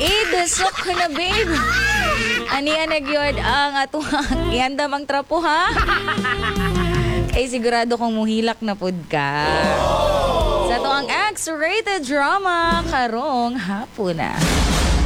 Idusok ko na, babe. Aniya nagyod ang atong iandam ang trapo, ha? Kay sigurado kong muhilak na pud ka. Sa to ang X-rated drama karong hapon na.